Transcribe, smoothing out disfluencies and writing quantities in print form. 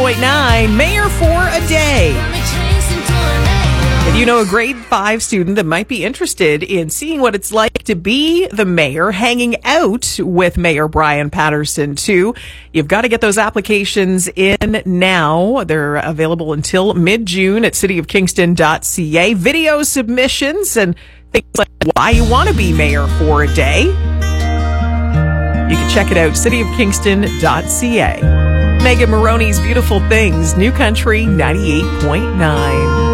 98.9, Mayor for a Day. If you know a grade 5 student that might be interested in seeing what it's like to be the mayor, hanging out with Mayor Brian Patterson too, you've got to get those applications in now. They're available until mid-June at cityofkingston.ca. Video submissions and things like why you want to be mayor for a day. You can check it out, cityofkingston.ca. Megan Maroney's Beautiful Things, New Country 98.9.